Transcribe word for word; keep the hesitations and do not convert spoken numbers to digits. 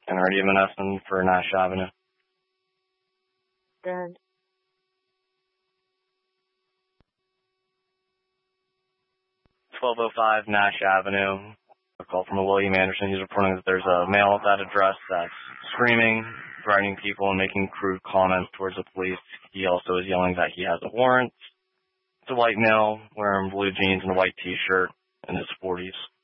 And already Menneson for Nash Avenue. Good. twelve oh five Nash Avenue. A call from a William Anderson. He's reporting that there's a male at that address that's screaming, threatening people, and making crude comments towards the police. He also is yelling that he has a warrant. It's a white male wearing blue jeans and a white t-shirt in his forties.